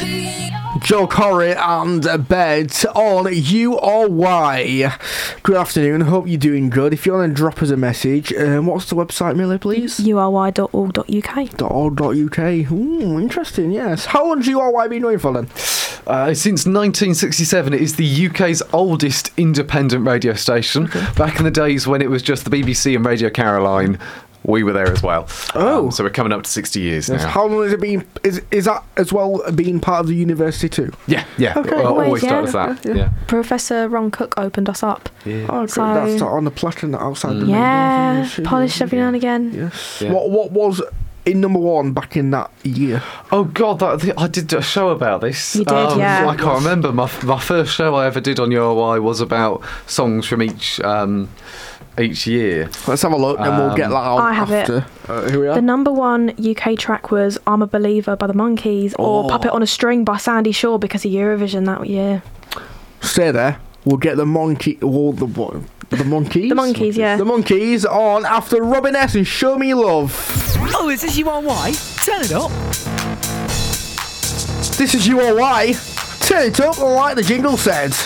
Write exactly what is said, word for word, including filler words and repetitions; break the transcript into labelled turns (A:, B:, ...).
A: Joe Corey and Bed on U R Y. Good afternoon, hope you're doing good. If you want to drop us a message, um, what's the website, Millie, please?
B: U R Y dot org dot U K.
A: .org.uk. Ooh, interesting, yes. How long has U R Y been going for then?
C: Uh, since nineteen sixty-seven, it is the U K's oldest independent radio station.
A: Okay.
C: Back in the days when it was just the B B C and Radio Caroline, we were there as well.
A: Oh.
C: Um, so we're coming up to sixty years
A: Yes.
C: now.
A: How long has it been? Is is that as well being part of the university too?
C: Yeah, yeah.
A: Okay.
C: Well,
B: Always,
C: always
B: yeah.
C: started as that.
A: Yeah,
C: Yeah.
B: Professor Ron Cook opened us up.
C: Yeah.
A: Oh, great.
B: So-
A: That's on the platinum outside the main
B: Yeah,
A: office, yeah.
B: polished every now and again.
A: Yes.
C: Yeah.
A: What what was in number one back in that year?
C: Oh God, that, I did a show about this.
B: You did,
C: Um,
B: yeah.
C: I can't remember. My my first show I ever did on U R Y was about songs from each um, each year.
A: Let's have a look, and we'll get that out
B: I have it.
A: after. Uh, here we are.
B: The number one U K track was I'm a Believer by the Monkees or
A: Oh.
B: Puppet on a String by Sandy Shaw because of Eurovision that year.
A: Stay there. We'll get the monkey. Well, the what? The monkeys.
B: The Monkees, yeah.
A: The monkeys on after Robin S and Show Me Love.
D: Oh, is this U R Y? Turn it up.
A: This is U R Y. Turn it up like the jingle said.